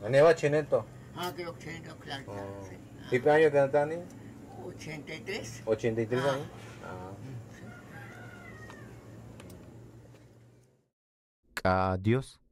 Aneva Chineto. Creo que no, claro, claro, Oh. sí. ¿Y qué año te Tani? 83. 83 Ah, años. Ah. sí. Adiós.